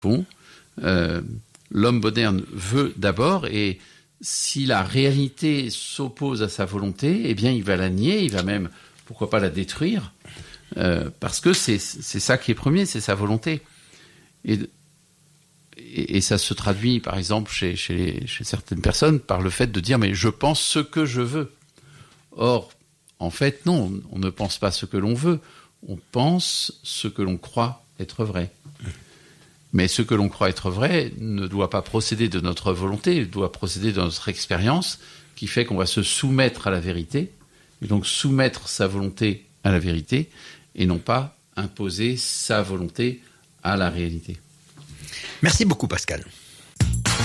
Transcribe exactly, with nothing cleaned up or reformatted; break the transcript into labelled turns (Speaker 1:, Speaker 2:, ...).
Speaker 1: Bon, euh, l'homme moderne veut d'abord, et si la réalité s'oppose à sa volonté, eh bien, il va la nier, il va même, pourquoi pas, la détruire, euh, parce que c'est, c'est ça qui est premier, c'est sa volonté. Et, et, et ça se traduit, par exemple, chez, chez, chez certaines personnes, par le fait de dire « mais je pense ce que je veux ». Or, en fait, non, on ne pense pas ce que l'on veut, on pense ce que l'on croit être vrai. Mais ce que l'on croit être vrai ne doit pas procéder de notre volonté, doit procéder de notre expérience, qui fait qu'on va se soumettre à la vérité, et donc soumettre sa volonté à la vérité, et non pas imposer sa volonté à la réalité.
Speaker 2: Merci beaucoup, Pascal.